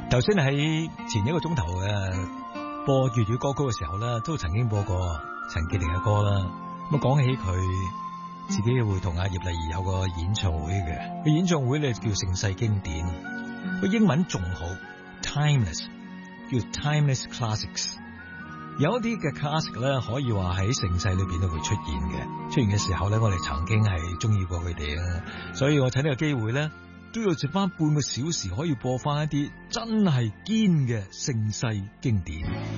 頭先喺前一個鐘頭播粵語歌曲嘅時候咧，都曾經播過陳潔靈嘅歌啦。咁講起佢自己會同阿葉麗儀有個演唱會嘅，個演唱會咧叫盛世經典，個英文仲好 Timeless， 叫 Timeless Classics。有一啲嘅 classic 咧，可以話喺盛世裏邊都會出現嘅。出現嘅時候咧，我哋曾經係中意過佢哋啊，所以我睇呢個機會咧，都要剩翻半個小時可以播翻一啲真係堅嘅盛世經典。